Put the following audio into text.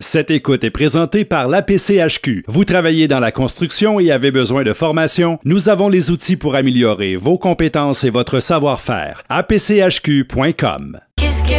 Cette écoute est présentée par l'APCHQ. Vous travaillez dans la construction et avez besoin de formation? Nous avons les outils pour améliorer vos compétences et votre savoir-faire. apchq.com